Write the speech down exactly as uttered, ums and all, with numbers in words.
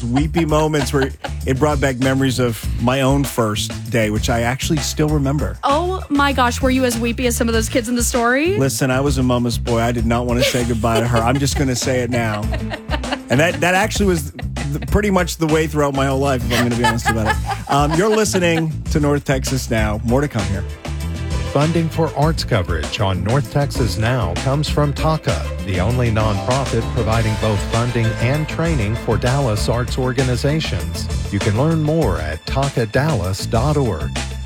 weepy moments where it brought back memories of my own first day, which I actually still remember. Oh my gosh, were you as weepy as some of those kids in the story? Listen, I was a mama's boy. I did not want to say goodbye to her. I'm just going to say it now. And that, that actually was the, pretty much the way throughout my whole life, if I'm going to be honest about it. Um, you're listening to North Texas Now. More to come here. Funding for arts coverage on North Texas Now comes from TACA, the only nonprofit providing both funding and training for Dallas arts organizations. You can learn more at taka dallas dot org.